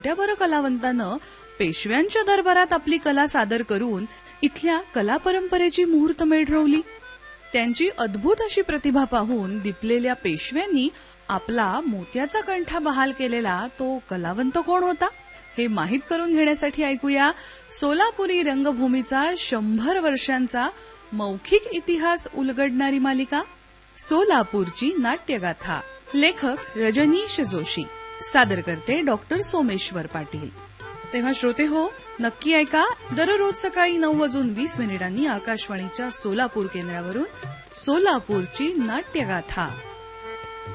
मोठ्या कलावंतानं पेशव्यांच्या दरबारात आपली कला सादर करून इथल्या कला परंपरेची मुहूर्तमेढ रोवली. त्यांची अद्भुत अशी प्रतिभा पाहून दिपलेल्या पेशव्यांनी आपला मोत्याचा कंठा बहाल केलेला तो कलावंत कोण होता हे माहीत करून घेण्यासाठी ऐकूया सोलापुरी रंगभूमीचा 100 वर्षांचा मौखिक इतिहास उलगडणारी मालिका सोलापूरची नाट्यगाथा. लेखक रजनीश जोशी, सादर करते डॉक्टर सोमेश्वर पाटील. तेव्हा श्रोते हो, नक्की ऐका. दररोज सकाळी 9:20 आकाशवाणीच्या सोलापूर केंद्रावरून सोलापूरची नाट्यगाथा.